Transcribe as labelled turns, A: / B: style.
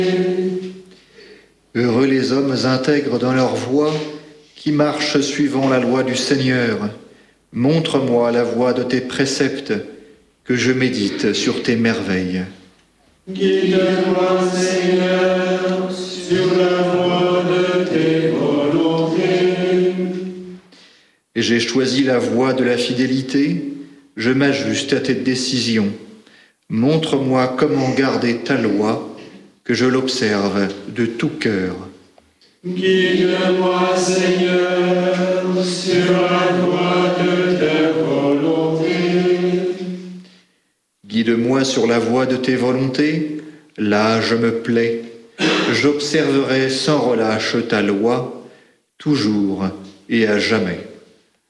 A: Heureux les hommes intègres dans leur voie, qui marchent suivant la loi du Seigneur. Montre-moi la voie de tes préceptes, que je médite sur tes merveilles.
B: Guide-moi, Seigneur, sur la voie de tes volontés.
A: Et j'ai choisi la voie de la fidélité, je m'ajuste à tes décisions. Montre-moi comment garder ta loi, que je l'observe de tout cœur.
B: Guide-moi, Seigneur, sur la voie de tes volontés.
A: Guide-moi sur la voie de tes volontés, là je me plais. J'observerai sans relâche ta loi, toujours et à jamais.